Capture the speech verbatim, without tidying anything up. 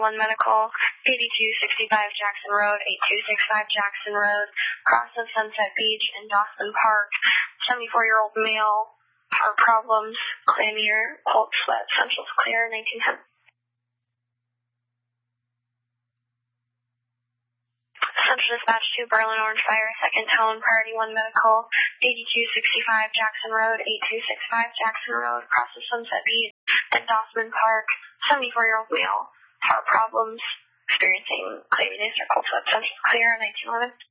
one Medical, eighty-two sixty-five Jackson Road, eighty-two sixty-five Jackson Road, cross of Sunset Beach and Dawson Park, seventy-four-year-old male, heart problems, clammier, cold sweat, essentials clear, nineteen hundred. Central Dispatch to Berlin Orange Fire, second tone, priority one Medical, eighty-two sixty-five Jackson Road, eighty-two sixty-five Jackson Road, cross of Sunset Beach and Dawson Park, seventy-four-year-old male, heart problems, experiencing clamminess or cold sweat, essentials clear, nineteen eleven.